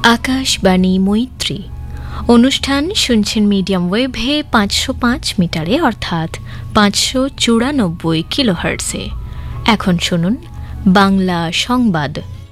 আকাশবাণী মৈত্রী অনুষ্ঠান শুনছেন মিডিয়াম ওয়েভে 505 মিটারে অর্থাৎ 594 কিলোহার্টজে। এখন শুনুন বাংলা সংবাদ।